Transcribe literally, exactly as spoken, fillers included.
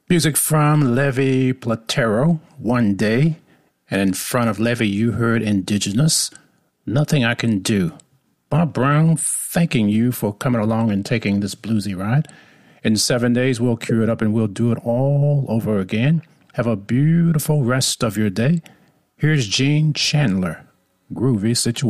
Music from Levi Platero, One Day. And in front of Levi, you heard Indigenous, Nothing I Can Do. Bob Brown, thanking you for coming along and taking this bluesy ride. In seven days, we'll cure it up and we'll do it all over again. Have a beautiful rest of your day. Here's Gene Chandler, Groovy Situation.